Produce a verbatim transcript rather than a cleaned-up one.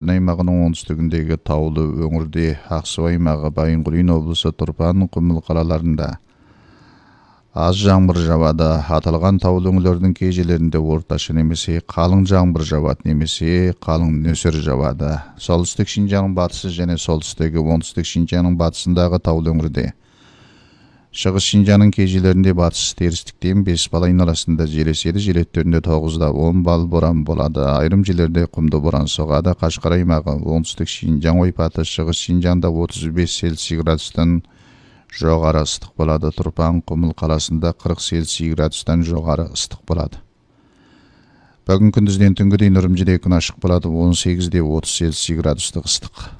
Түркістан аймағының оңтүстігіндегі таулы өңірде, Ақсу аймағы, Байынқұлин облысы, Тұрпан, Құмыл қалаларында аз жаңбыр жауады. Аталған таулы өңірлердің кей жерлерінде орташа немесе қалың жаңбыр жауады, немесе қалың нөсер жауады. Солтүстік Шинжаң батысы және солтүстігі оңтүстік Шинжаңның батысындағы таулы өңірде, шығыс Шинжаңның кей жерлерінде батыс терістіктен бес бал айналасында жел еседі, жел екпіні тоғыздан он бал боран болады. Айрым жерлерде құмды боран соғады. Қашқар аймағы, оңтүстік Шинжаң ойпаты, шығыс Шинжаңда отыз бес Цельсий градустан жоғары ыстық болады. Тұрпан, Құмыл қаласында қырық Цельсий градустан жоғары ыстық болады. Бүгін күндізден түнгі дейін Үрімжіде күн ашық болады, он сегіз де отыз Цельсий градустық ыстық.